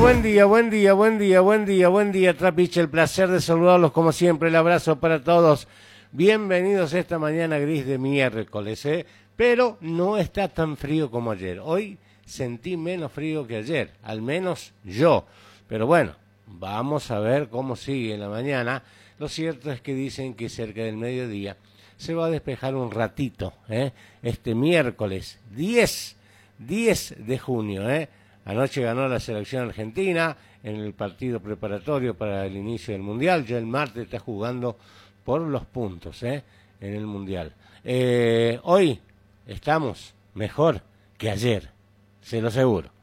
buen día, buen día, buen día, buen día, buen día, Trapiche, el placer de saludarlos como siempre, el abrazo para todos. Bienvenidos a esta mañana gris de miércoles, pero no está tan frío como ayer. Hoy sentí menos frío que ayer, al menos yo. Pero bueno, vamos a ver cómo sigue en la mañana. Lo cierto es que dicen que cerca del mediodía se va a despejar un ratito, este miércoles 10 de junio. Anoche ganó la selección argentina en el partido preparatorio para el inicio del Mundial. Ya el martes está jugando por los puntos en el Mundial. Hoy estamos mejor que ayer, se lo aseguro.